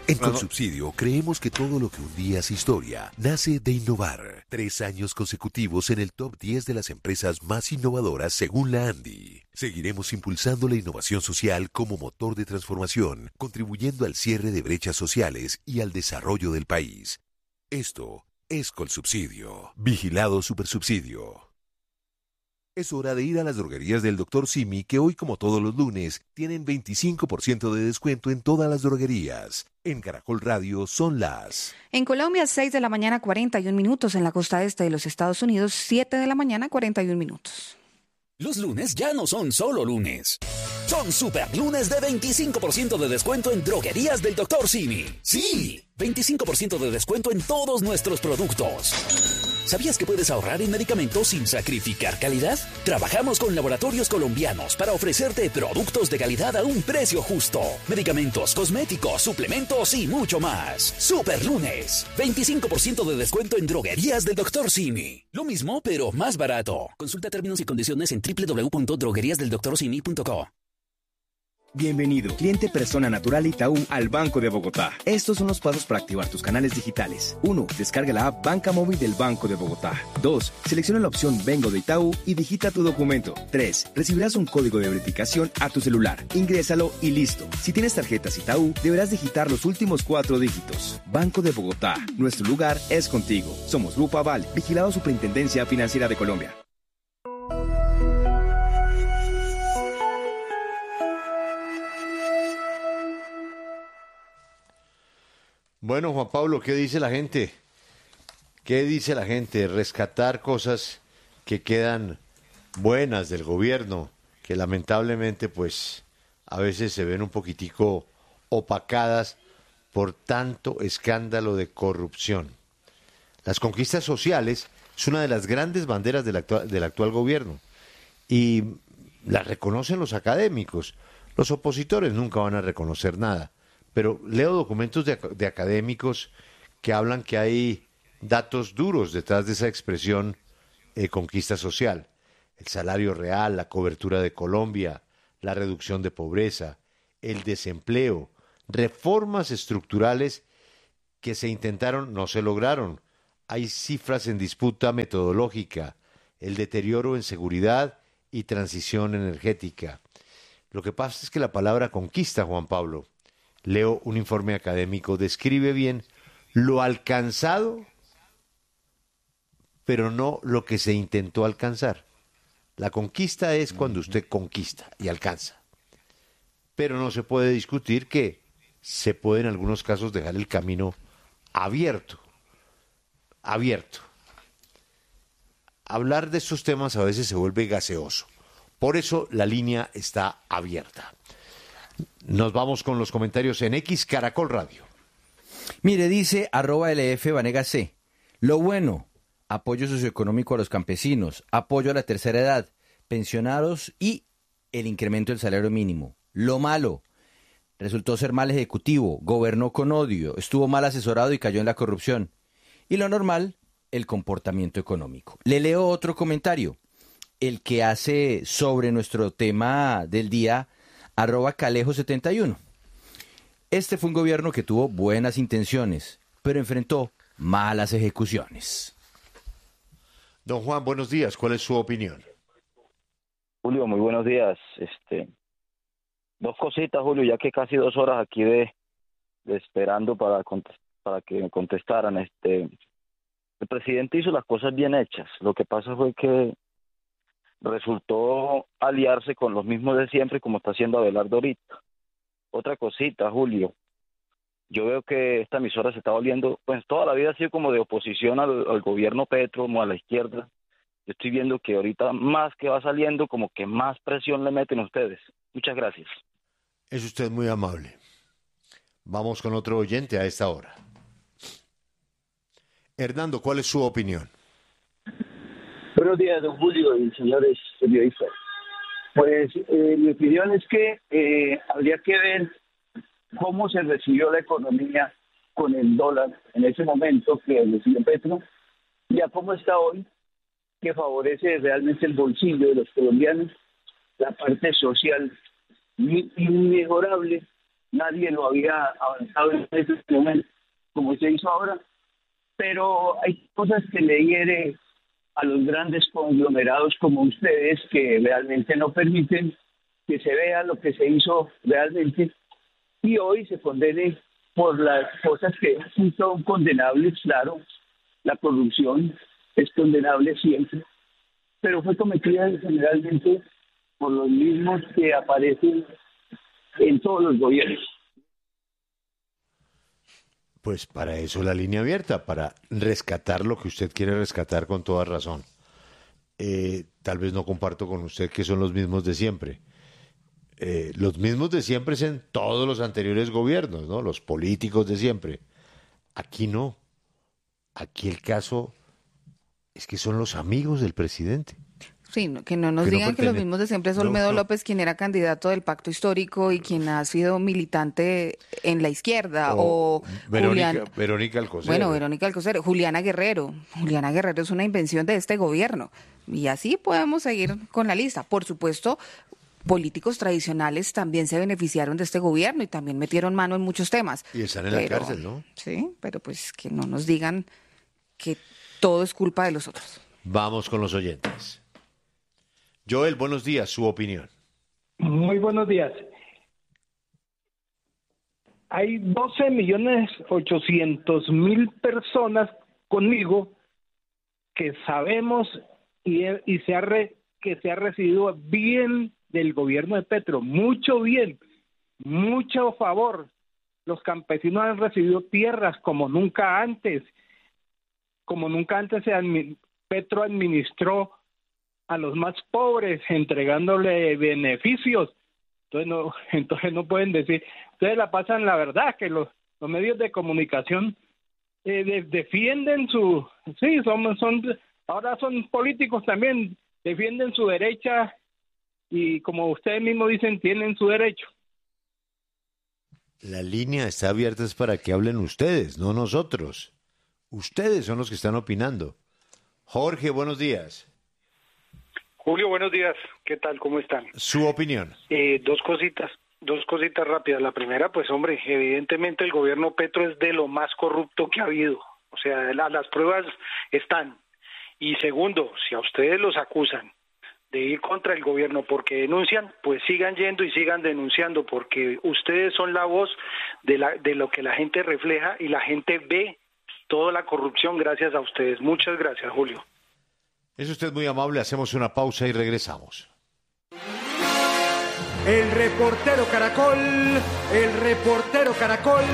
En Colsubsidio creemos que todo lo que un día es historia nace de innovar. 3 años consecutivos en el top 10 de las empresas más innovadoras según la ANDI. Seguiremos impulsando la innovación social como motor de transformación, contribuyendo al cierre de brechas sociales y al desarrollo del país. Esto es Colsubsidio. Vigilado Supersubsidio. Es hora de ir a las droguerías del Dr. Simi, que hoy, como todos los lunes, tienen 25% de descuento en todas las droguerías. En Caracol Radio son las... En Colombia, 6 de la mañana, 41 minutos. En la costa este de los Estados Unidos, 7 de la mañana, 41 minutos. Los lunes ya no son solo lunes. Son super lunes de 25% de descuento en droguerías del Dr. Simi. ¡Sí! 25% de descuento en todos nuestros productos. ¿Sabías que puedes ahorrar en medicamentos sin sacrificar calidad? Trabajamos con laboratorios colombianos para ofrecerte productos de calidad a un precio justo. Medicamentos, cosméticos, suplementos y mucho más. Super lunes. 25% de descuento en droguerías del Dr. Simi. Lo mismo, pero más barato. Consulta términos y condiciones en www.drogueriasdeldoctorsimi.co. Bienvenido, cliente persona natural Itaú al Banco de Bogotá. Estos son los pasos para activar tus canales digitales. 1. Descarga la app Banca Móvil del Banco de Bogotá. 2. Selecciona la opción Vengo de Itaú y digita tu documento. 3. Recibirás un código de verificación a tu celular. Ingrésalo y listo. Si tienes tarjetas Itaú, deberás digitar los últimos 4 dígitos. Banco de Bogotá. Nuestro lugar es contigo. Somos Grupo Aval, vigilado Superintendencia Financiera de Colombia. Bueno, Juan Pablo, ¿qué dice la gente? ¿Qué dice la gente? Rescatar cosas que quedan buenas del gobierno, que lamentablemente, pues, a veces se ven un poquitico opacadas por tanto escándalo de corrupción. Las conquistas sociales es una de las grandes banderas del actual gobierno y las reconocen los académicos. Los opositores nunca van a reconocer nada. Pero leo documentos de académicos que hablan que hay datos duros detrás de esa expresión conquista social. El salario real, la cobertura de Colombia, la reducción de pobreza, el desempleo, reformas estructurales que se intentaron, no se lograron. Hay cifras en disputa metodológica, el deterioro en seguridad y transición energética. Lo que pasa es que la palabra conquista, Juan Pablo, leo un informe académico, describe bien lo alcanzado, pero no lo que se intentó alcanzar. La conquista es cuando usted conquista y alcanza. Pero no se puede discutir que se puede en algunos casos dejar el camino abierto. Hablar de estos temas a veces se vuelve gaseoso. Por eso la línea está abierta. Nos vamos con los comentarios en X Caracol Radio. Mire, dice @LF Vanega C. Lo bueno, apoyo socioeconómico a los campesinos, apoyo a la tercera edad, pensionados y el incremento del salario mínimo. Lo malo, resultó ser mal ejecutivo, gobernó con odio, estuvo mal asesorado y cayó en la corrupción. Y lo normal, el comportamiento económico. Le leo otro comentario, el que hace sobre nuestro tema del día, @Calejo71. Este fue un gobierno que tuvo buenas intenciones, pero enfrentó malas ejecuciones. Don Juan, buenos días. ¿Cuál es su opinión? Julio, muy buenos días. Dos cositas, Julio, ya que casi 2 horas aquí de esperando para que me contestaran. El presidente hizo las cosas bien hechas. Lo que pasa fue que resultó aliarse con los mismos de siempre, como está haciendo Abelardo ahorita. Otra cosita, Julio, yo veo que esta emisora se está volviendo, pues toda la vida ha sido como de oposición al gobierno Petro, como a la izquierda. Yo estoy viendo que ahorita más que va saliendo, como que más presión le meten ustedes. Muchas gracias. Es usted muy amable. Vamos con otro oyente a esta hora. Hernando, ¿cuál es su opinión? Buenos días, don Julio y señores periodistas. Pues mi opinión es que habría que ver cómo se recibió la economía con el dólar en ese momento que recibió Petro y a cómo está hoy, que favorece realmente el bolsillo de los colombianos, la parte social inmejorable nadie lo había avanzado en ese momento como se hizo ahora, pero hay cosas que le hiere a los grandes conglomerados como ustedes que realmente no permiten que se vea lo que se hizo realmente y hoy se condene por las cosas que sí son condenables, claro, la corrupción es condenable siempre, pero fue cometida generalmente por los mismos que aparecen en todos los gobiernos. Pues para eso la línea abierta, para rescatar lo que usted quiere rescatar con toda razón. Tal vez no comparto con usted que son los mismos de siempre. Los mismos de siempre es en todos los anteriores gobiernos, ¿no? Los políticos de siempre. Aquí no. Aquí el caso es que son los amigos del presidente. Sí, que no nos digan que los mismos de siempre es Olmedo López, quien era candidato del Pacto Histórico y quien ha sido militante en la izquierda, o Verónica Alcocer. Bueno, Verónica Alcocer, Juliana Guerrero. Juliana Guerrero es una invención de este gobierno. Y así podemos seguir con la lista. Por supuesto, políticos tradicionales también se beneficiaron de este gobierno y también metieron mano en muchos temas. Y están en la cárcel, ¿no? Sí, pero pues que no nos digan que todo es culpa de los otros. Vamos con los oyentes. Joel, buenos días, su opinión. Muy buenos días. Hay 12.800.000 personas conmigo que sabemos que se ha recibido bien del gobierno de Petro, mucho bien, mucho favor. Los campesinos han recibido tierras como nunca antes. Petro administró a los más pobres, entregándole beneficios. Entonces no pueden decir, ustedes la pasan, la verdad, que los medios de comunicación defienden ahora son políticos también, defienden su derecha y como ustedes mismos dicen, tienen su derecho. La línea está abierta es para que hablen ustedes, no nosotros. Ustedes son los que están opinando. Jorge, buenos días. Julio, buenos días. ¿Qué tal? ¿Cómo están? Su opinión. Dos cositas rápidas. La primera, pues hombre, evidentemente el gobierno Petro es de lo más corrupto que ha habido. O sea, las pruebas están. Y segundo, si a ustedes los acusan de ir contra el gobierno porque denuncian, pues sigan yendo y sigan denunciando, porque ustedes son la voz de lo que la gente refleja y la gente ve toda la corrupción gracias a ustedes. Muchas gracias, Julio. Es usted muy amable, hacemos una pausa y regresamos. El reportero Caracol.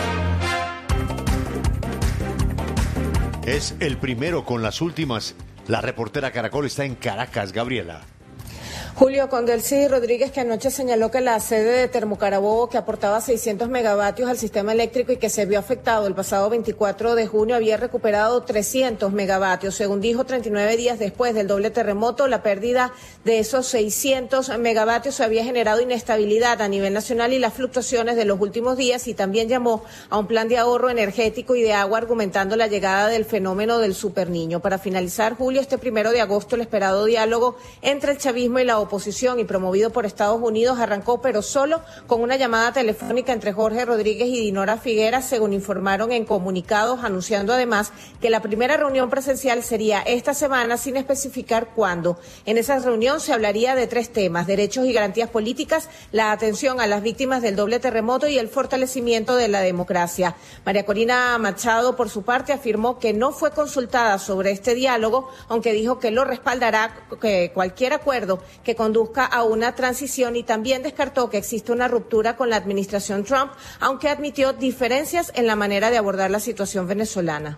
Es el primero con las últimas. La reportera Caracol está en Caracas, Gabriela. Julio, con Delcy Rodríguez, que anoche señaló que la sede de Termocarabobo, que aportaba 600 megavatios al sistema eléctrico y que se vio afectado el pasado 24 de junio, había recuperado 300 megavatios. Según dijo, 39 días después del doble terremoto, la pérdida de esos 600 megavatios había generado inestabilidad a nivel nacional y las fluctuaciones de los últimos días, y también llamó a un plan de ahorro energético y de agua, argumentando la llegada del fenómeno del superniño. Para finalizar, Julio, este 1 de agosto, el esperado diálogo entre el chavismo y la oposición y promovido por Estados Unidos arrancó, pero solo con una llamada telefónica entre Jorge Rodríguez y Dinora Figueras, según informaron en comunicados, anunciando además que la primera reunión presencial sería esta semana, sin especificar cuándo. En esa reunión se hablaría de 3 temas: derechos y garantías políticas, la atención a las víctimas del doble terremoto y el fortalecimiento de la democracia. María Corina Machado, por su parte, afirmó que no fue consultada sobre este diálogo, aunque dijo que lo respaldará cualquier acuerdo que conduzca a una transición, y también descartó que existe una ruptura con la administración Trump, aunque admitió diferencias en la manera de abordar la situación venezolana.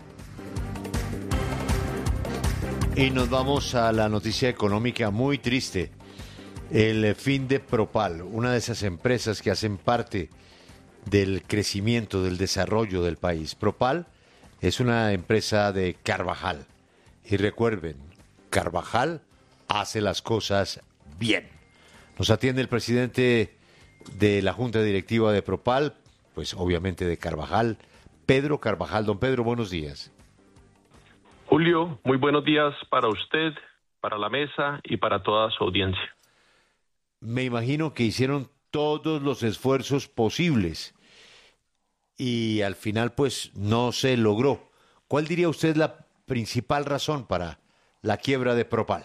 Y nos vamos a la noticia económica muy triste. El fin de Propal, una de esas empresas que hacen parte del crecimiento, del desarrollo del país. Propal es una empresa de Carvajal. Y recuerden, Carvajal hace las cosas bien. Nos atiende el presidente de la Junta Directiva de Propal, pues obviamente de Carvajal, Pedro Carvajal. Don Pedro, buenos días. Julio, muy buenos días para usted, para la mesa y para toda su audiencia. Me imagino que hicieron todos los esfuerzos posibles y al final pues no se logró. ¿Cuál diría usted la principal razón para la quiebra de Propal?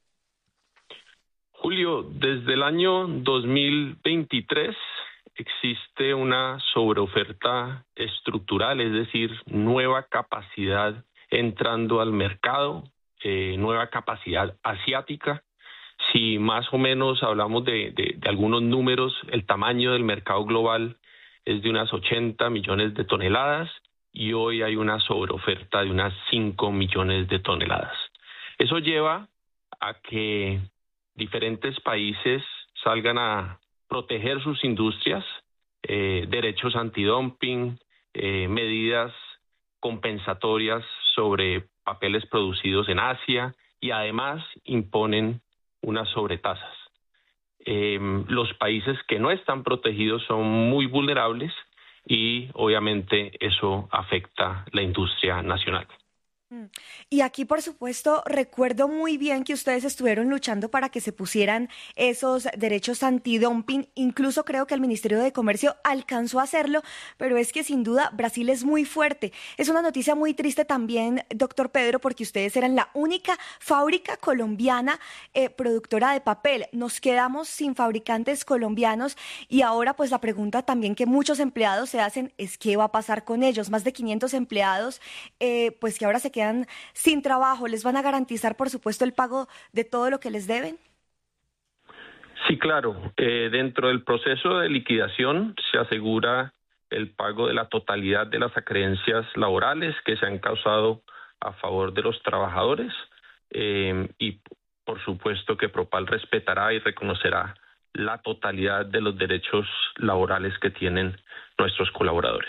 Julio, desde el año 2023 existe una sobreoferta estructural, es decir, nueva capacidad entrando al mercado, nueva capacidad asiática. Si más o menos hablamos de algunos números, el tamaño del mercado global es de unas 80 millones de toneladas y hoy hay una sobreoferta de unas 5 millones de toneladas. Eso lleva a que diferentes países salgan a proteger sus industrias, derechos antidumping, medidas compensatorias sobre papeles producidos en Asia y además imponen unas sobretasas. Los países que no están protegidos son muy vulnerables y obviamente eso afecta la industria nacional. Y aquí, por supuesto, recuerdo muy bien que ustedes estuvieron luchando para que se pusieran esos derechos antidumping. Incluso creo que el Ministerio de Comercio alcanzó a hacerlo, pero es que sin duda Brasil es muy fuerte. Es una noticia muy triste también, doctor Pedro, porque ustedes eran la única fábrica colombiana productora de papel. Nos quedamos sin fabricantes colombianos y ahora pues la pregunta también que muchos empleados se hacen es ¿qué va a pasar con ellos? Más de 500 empleados pues que ahora se quedan sin trabajo. ¿Les van a garantizar, por supuesto, el pago de todo lo que les deben? Sí, claro. Dentro del proceso de liquidación se asegura el pago de la totalidad de las acreencias laborales que se han causado a favor de los trabajadores y, por supuesto, que Propal respetará y reconocerá la totalidad de los derechos laborales que tienen nuestros colaboradores.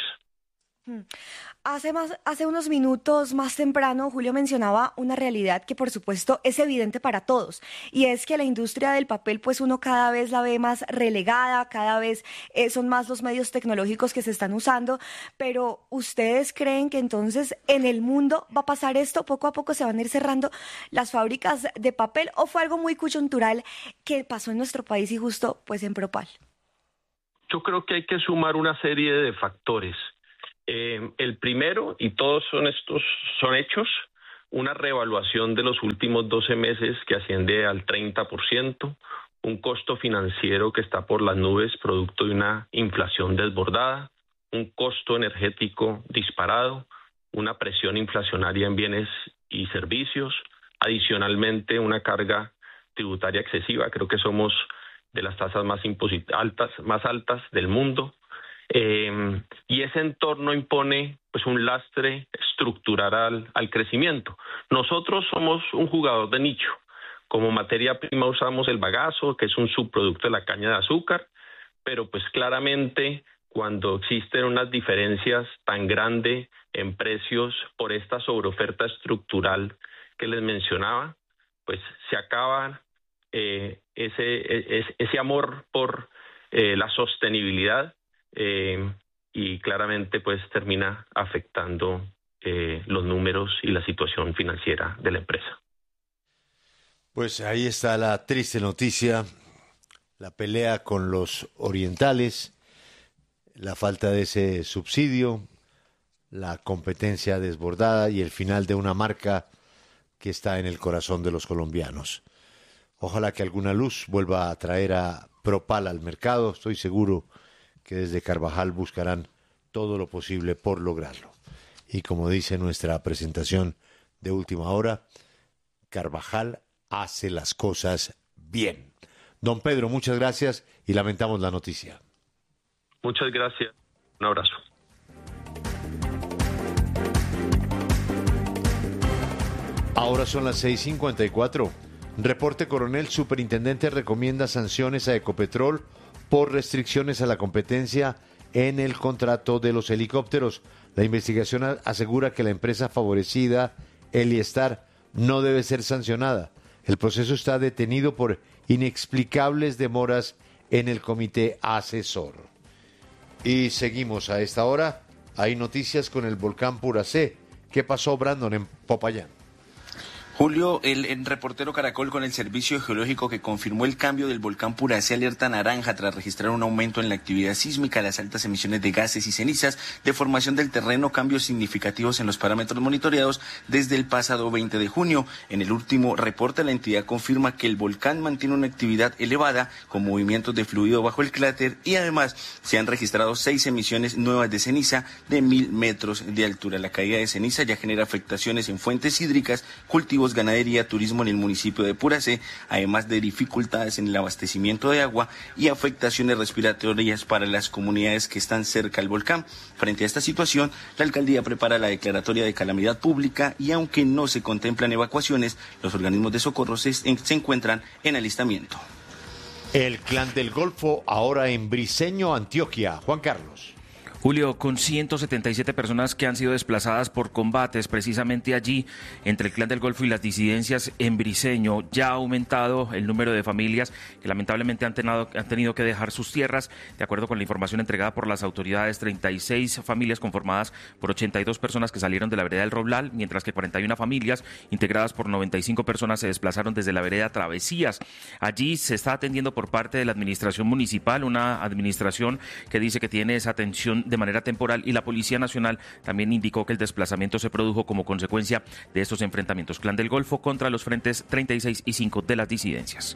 Hace unos minutos más temprano, Julio mencionaba una realidad que por supuesto es evidente para todos, y es que la industria del papel pues uno cada vez la ve más relegada, cada vez son más los medios tecnológicos que se están usando, pero ¿ustedes creen que entonces en el mundo va a pasar esto? ¿Poco a poco se van a ir cerrando las fábricas de papel o fue algo muy coyuntural que pasó en nuestro país y justo pues en Propal? Yo creo que hay que sumar una serie de factores. El primero, y todos son hechos, una reevaluación de los últimos 12 meses que asciende al 30%, un costo financiero que está por las nubes producto de una inflación desbordada, un costo energético disparado, una presión inflacionaria en bienes y servicios, adicionalmente una carga tributaria excesiva. Creo que somos de las tasas más altas del mundo. Y ese entorno impone pues un lastre estructural al crecimiento. Nosotros somos un jugador de nicho. Como materia prima usamos el bagazo, que es un subproducto de la caña de azúcar, pero pues claramente cuando existen unas diferencias tan grandes en precios por esta sobreoferta estructural que les mencionaba, pues se acaba ese amor por la sostenibilidad. Y claramente pues termina afectando los números y la situación financiera de la empresa. Pues ahí está la triste noticia, la pelea con los orientales, la falta de ese subsidio, la competencia desbordada y el final de una marca que está en el corazón de los colombianos. Ojalá que alguna luz vuelva a traer a Propal al mercado. Estoy seguro que desde Carvajal buscarán todo lo posible por lograrlo. Y como dice nuestra presentación de última hora, Carvajal hace las cosas bien. Don Pedro, muchas gracias y lamentamos la noticia. Muchas gracias. Un abrazo. Ahora son las 6:54. Reporte Coronel, Superintendente recomienda sanciones a Ecopetrol por restricciones a la competencia en el contrato de los helicópteros. La investigación asegura que la empresa favorecida, Eliestar, no debe ser sancionada. El proceso está detenido por inexplicables demoras en el comité asesor. Y seguimos a esta hora. Hay noticias con el volcán Puracé. ¿Qué pasó, Brandon, en Popayán? Julio, el reportero Caracol con el Servicio Geológico que confirmó el cambio del volcán Puracé alerta naranja tras registrar un aumento en la actividad sísmica, las altas emisiones de gases y cenizas, deformación del terreno, cambios significativos en los parámetros monitoreados desde el pasado 20 de junio. En el último reporte, la entidad confirma que el volcán mantiene una actividad elevada con movimientos de fluido bajo el cráter y además se han registrado 6 emisiones nuevas de ceniza de 1000 metros de altura. La caída de ceniza ya genera afectaciones en fuentes hídricas, cultivos, ganadería, turismo en el municipio de Puracé, además de dificultades en el abastecimiento de agua y afectaciones respiratorias para las comunidades que están cerca al volcán. Frente a esta situación, la alcaldía prepara la declaratoria de calamidad pública y aunque no se contemplan evacuaciones, los organismos de socorro se encuentran en alistamiento. El Clan del Golfo ahora en Briceño, Antioquia. Juan Carlos. Julio, con 177 personas que han sido desplazadas por combates precisamente allí entre el Clan del Golfo y las disidencias en Briceño, ya ha aumentado el número de familias que lamentablemente han tenido que dejar sus tierras. De acuerdo con la información entregada por las autoridades, 36 familias conformadas por 82 personas que salieron de la vereda del Roblal, mientras que 41 familias integradas por 95 personas se desplazaron desde la vereda Travesías. Allí se está atendiendo por parte de la administración municipal, una administración que dice que tiene esa atención de manera temporal, y la Policía Nacional también indicó que el desplazamiento se produjo como consecuencia de estos enfrentamientos Clan del Golfo contra los frentes 36 y 5 de las disidencias.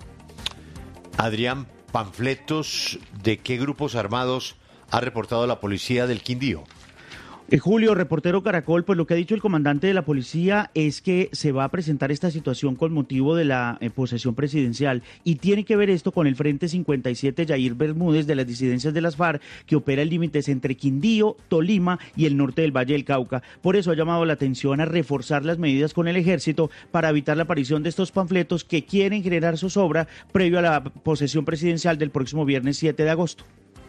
Adrián, panfletos de qué grupos armados ha reportado la policía del Quindío. Julio, reportero Caracol, pues lo que ha dicho el comandante de la policía es que se va a presentar esta situación con motivo de la posesión presidencial y tiene que ver esto con el Frente 57 Yair Bermúdez de las disidencias de las FARC, que opera en límites entre Quindío, Tolima y el norte del Valle del Cauca. Por eso ha llamado la atención a reforzar las medidas con el ejército para evitar la aparición de estos panfletos que quieren generar zozobra previo a la posesión presidencial del próximo viernes 7 de agosto.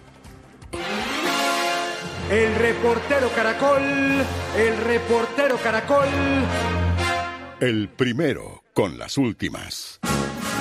El reportero Caracol, el reportero Caracol. El primero con las últimas.